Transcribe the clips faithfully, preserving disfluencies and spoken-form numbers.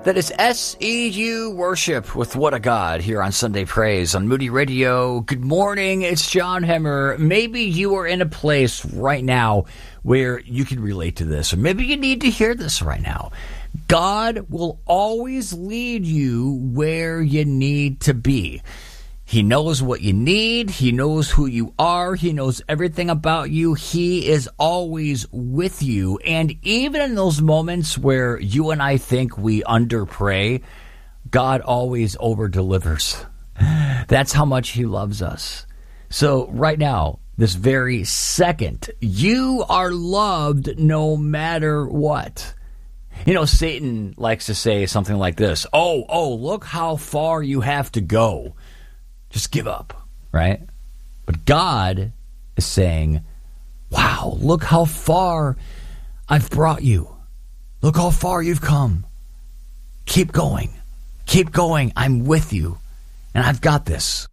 That is S E U Worship with What a God here on Sunday Praise on Moody Radio. Good morning, it's John Hemmer. Maybe you are in a place right now where you can relate to this, or maybe you need to hear this right now. God will always lead you where you need to be. He knows what you need. He knows who you are. He knows everything about you. He is always with you. And even in those moments where you and I think we underpray, God always over-delivers. That's how much he loves us. So right now, this very second, you are loved no matter what. You know, Satan likes to say something like this. Oh, oh, look how far you have to go. Just give up, right? But God is saying, wow, look how far I've brought you. Look how far you've come. Keep going. Keep going. I'm with you. And I've got this.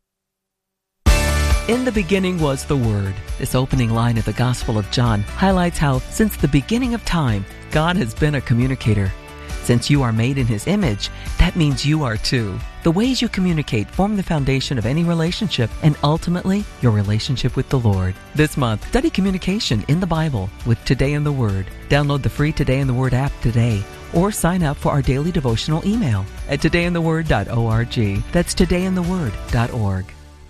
In the beginning was the Word. This opening line of the Gospel of John highlights how, since the beginning of time, God has been a communicator. Since you are made in His image, that means you are too. The ways you communicate form the foundation of any relationship and ultimately your relationship with the Lord. This month, study communication in the Bible with Today in the Word. Download the free Today in the Word app today or sign up for our daily devotional email at today in the word dot org. That's today in the word dot org.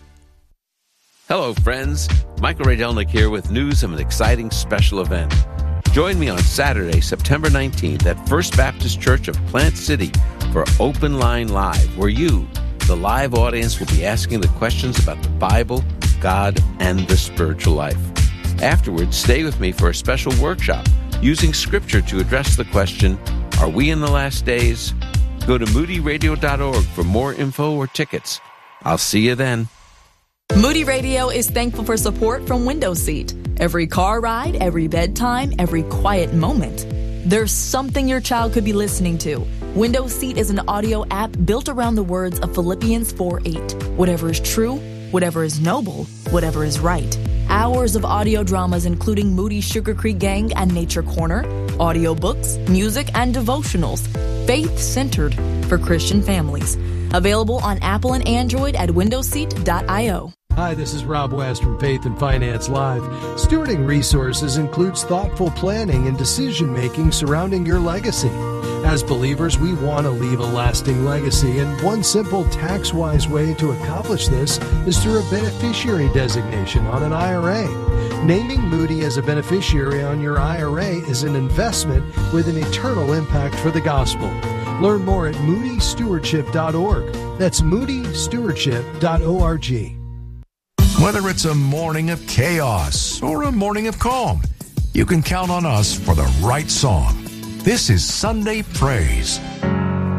Hello, friends. Michael Radelnick here with news of an exciting special event. Join me on Saturday, September nineteenth at First Baptist Church of Plant City for Open Line Live, where you, the live audience, will be asking the questions about the Bible, God, and the spiritual life. Afterwards, stay with me for a special workshop using Scripture to address the question, are we in the last days? Go to moody radio dot org for more info or tickets. I'll see you then. Moody Radio is thankful for support from Window Seat. Every car ride, every bedtime, every quiet moment. There's something your child could be listening to. Window Seat is an audio app built around the words of Philippians four eight. Whatever is true, whatever is noble, whatever is right. Hours of audio dramas including Moody's Sugar Creek Gang and Nature Corner, audiobooks, music, and devotionals. Faith-centered for Christian families. Available on Apple and Android at window seat dot io. Hi, this is Rob West from Faith and Finance Live. Stewarding resources includes thoughtful planning and decision-making surrounding your legacy. As believers, we want to leave a lasting legacy, and one simple tax-wise way to accomplish this is through a beneficiary designation on an I R A. Naming Moody as a beneficiary on your I R A is an investment with an eternal impact for the gospel. Learn more at moody stewardship dot org. That's moody stewardship dot org. Whether it's a morning of chaos or a morning of calm, you can count on us for the right song. This is Sunday Praise.